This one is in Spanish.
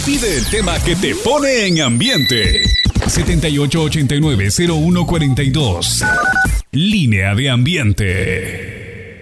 Pide el tema que te pone en ambiente. 7889-0142. Línea de ambiente.